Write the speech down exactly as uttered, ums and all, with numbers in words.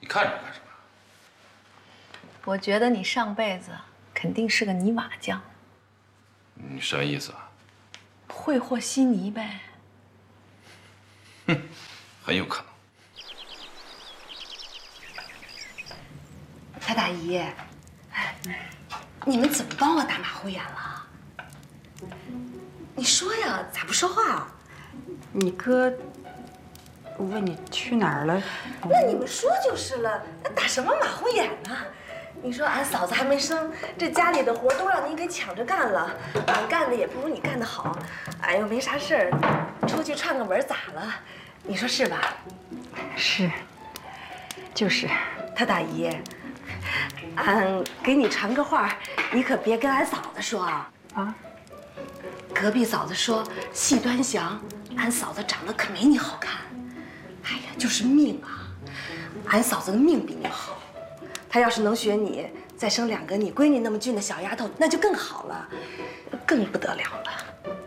看着干什么？ 我觉得你上辈子肯定是个泥瓦匠。 你啥意思啊？ 会和稀泥呗。 哼，很有可能。 太大姨，哎，你们怎么帮我打马虎眼了？你说呀，咋不说话啊？ 你哥问你去哪儿了？ 那你们说就是了，那打什么马虎眼呢？你说俺嫂子还没生，这家里的活都让你给抢着干了，俺干的也不如你干的好，俺又没啥事儿，出去串个门咋了？你说是吧？ 是，就是。 他大姨，俺给你传个话，你可别跟俺嫂子说啊。啊？隔壁嫂子说戏端详，俺嫂子长得可没你好看。哎呀，就是命啊，俺嫂子的命比你好。她要是能学你，再生两个你闺女那么俊的小丫头，那就更好了，更不得了了。